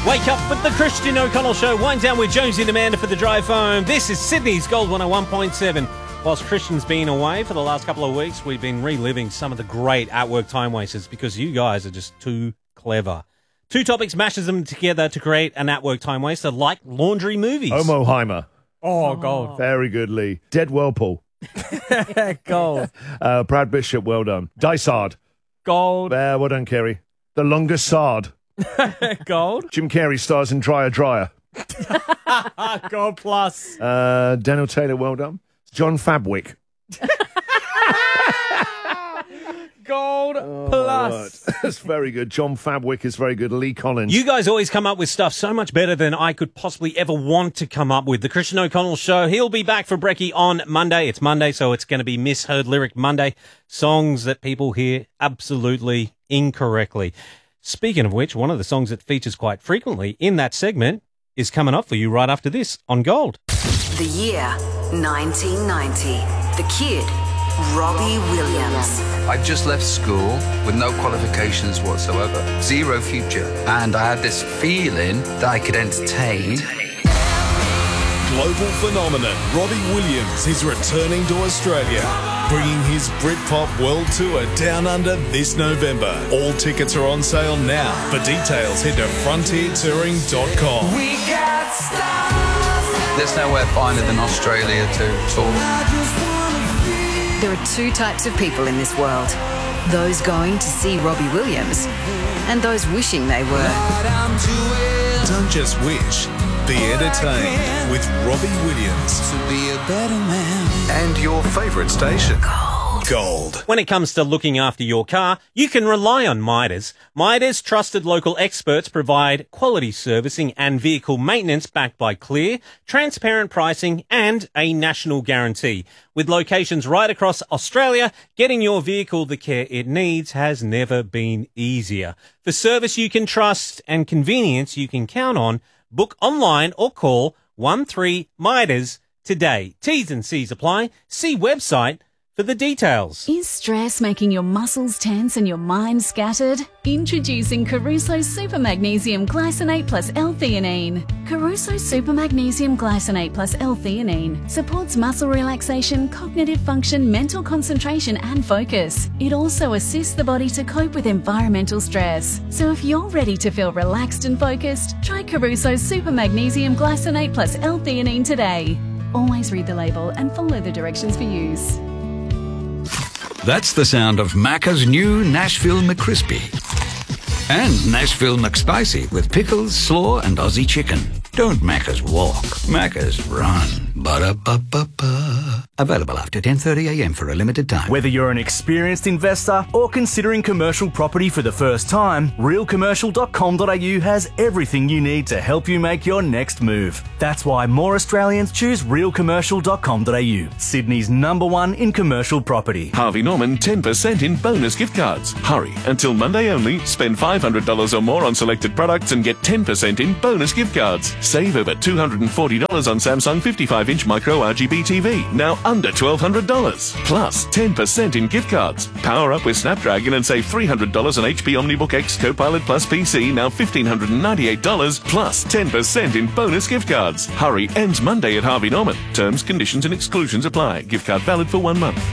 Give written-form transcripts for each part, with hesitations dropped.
Wake up with the Christian O'Connell Show. Wind down with Jonesy and Amanda for the drive home. This is Sydney's Gold 101.7. Whilst Christian's been away for the last couple of weeks, we've been reliving some of the great at-work time wasters because you guys are just too clever. Two topics mashes them together to create an at-work time waster like laundry movies. Homoheimer. Oh, gold. Very good, Lee. Dead Whirlpool. Gold. Brad Bishop, well done. Dysard. Gold. Well done, Kerry. The Longest Sard. Gold. Jim Carrey stars in Dryer. Gold plus. Daniel Taylor, well done. John Fabwick. Gold plus. That's very good. John Fabwick is very good. Lee Collins. You guys always come up with stuff so much better than I could possibly ever want to come up with. The Christian O'Connell Show. He'll be back for Brekkie on Monday. It's Monday, so it's going to be Misheard Lyric Monday. Songs that people hear absolutely incorrectly. Speaking of which, one of the songs that features quite frequently in that segment is coming up for you right after this on Gold. The year 1990. The kid, Robbie Williams. I just left school with no qualifications whatsoever, zero future, and I had this feeling that I could entertain. Global phenomenon Robbie Williams is returning to Australia, bringing his Britpop World Tour down under this November. All tickets are on sale now. For details, head to frontiertouring.com. There's nowhere finer than Australia to tour. There are two types of people in this world. Those going to see Robbie Williams and those wishing they were. Don't just wish, be entertained with Robbie Williams. To be a better man. And your favourite station. Gold. When it comes to looking after your car, you can rely on Midas. Midas' trusted local experts provide quality servicing and vehicle maintenance backed by clear, transparent pricing and a national guarantee. With locations right across Australia, getting your vehicle the care it needs has never been easier. For service you can trust and convenience you can count on, book online or call 13 Midas today. T's and C's apply. See website for the details. Is stress making your muscles tense and your mind scattered? Introducing Caruso Super Magnesium Glycinate plus L-theanine. Caruso Super Magnesium Glycinate plus L-theanine supports muscle relaxation, cognitive function, mental concentration and focus. It also assists the body to cope with environmental stress. So if you're ready to feel relaxed and focused, try Caruso Super Magnesium Glycinate plus L-theanine today. Always read the label and follow the directions for use. That's the sound of Macca's new Nashville McCrispy. And Nashville McSpicy with pickles, slaw and Aussie chicken. Don't Macca's walk, Macca's run. Ba-da-ba-ba-ba. Available after 10:30am for a limited time. Whether you're an experienced investor or considering commercial property for the first time, realcommercial.com.au has everything you need to help you make your next move. That's why more Australians choose realcommercial.com.au, Sydney's #1 in commercial property. Harvey Norman 10% in bonus gift cards. Hurry, until Monday only. Spend $500 or more on selected products and get 10% in bonus gift cards. Save over $240 on Samsung 55-inch micro RGB TV, now under $1,200. Plus 10% in gift cards. Power up with Snapdragon and save $300 on HP OmniBook X Copilot Plus PC, now $1,598. Plus 10% in bonus gift cards. Hurry, ends Monday at Harvey Norman. Terms, conditions and exclusions apply. Gift card valid for 1 month.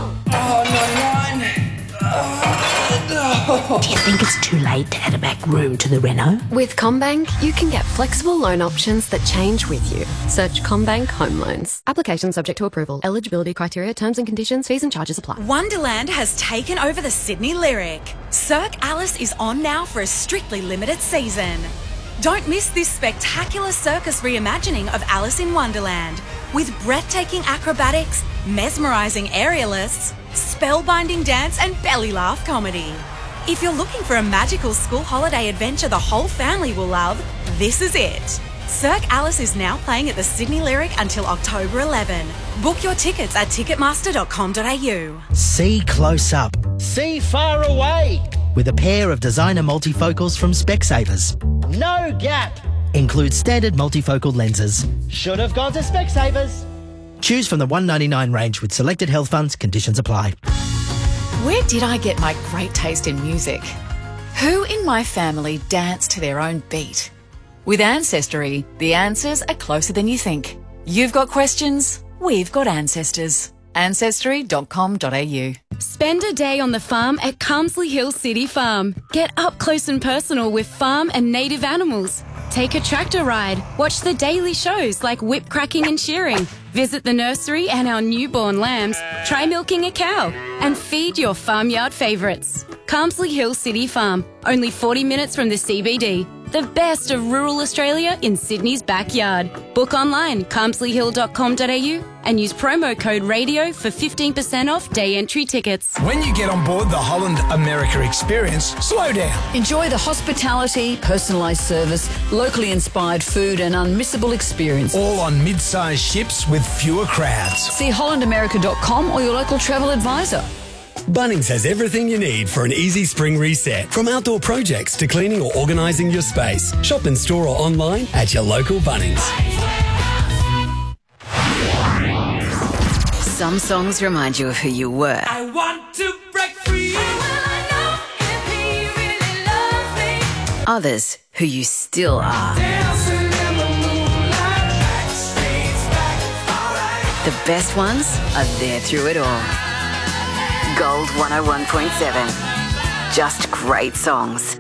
Do you think it's too late to add a back room to the reno? With CommBank, you can get flexible loan options that change with you. Search CommBank Home Loans. Application subject to approval. Eligibility criteria, terms and conditions, fees and charges apply. Wonderland has taken over the Sydney Lyric. Cirque Alice is on now for a strictly limited season. Don't miss this spectacular circus reimagining of Alice in Wonderland. With breathtaking acrobatics, mesmerising aerialists, spellbinding dance and belly laugh comedy. If you're looking for a magical school holiday adventure the whole family will love, this is it. Cirque Alice is now playing at the Sydney Lyric until October 11. Book your tickets at ticketmaster.com.au. See close up. See far away. With a pair of designer multifocals from Specsavers. No gap. Includes standard multifocal lenses. Should have gone to Specsavers. Choose from the $199 range with selected health funds. Conditions apply. Where did I get my great taste in music? Who in my family danced to their own beat? With Ancestry, the answers are closer than you think. You've got questions, we've got ancestors. Ancestry.com.au. Spend a day on the farm at Carmsley Hill City Farm. Get up close and personal with farm and native animals. Take a tractor ride. Watch the daily shows like whip cracking and shearing. Visit the nursery and our newborn lambs. Try milking a cow. And feed your farmyard favourites. Carmsley Hill City Farm. Only 40 minutes from the CBD. The best of rural Australia in Sydney's backyard. Book online, carmsleyhill.com.au and use promo code RADIO for 15% off day entry tickets. When you get on board the Holland America experience, slow down. Enjoy the hospitality, personalised service, locally inspired food and unmissable experience. All on mid-sized ships with fewer crowds. See hollandamerica.com or your local travel advisor. Bunnings has everything you need for an easy spring reset. From outdoor projects to cleaning or organising your space. Shop in store or online at your local Bunnings. Some songs remind you of who you were. I want to break free. Others, who you still are. The best ones are there through it all. Gold 101.7. Just great songs.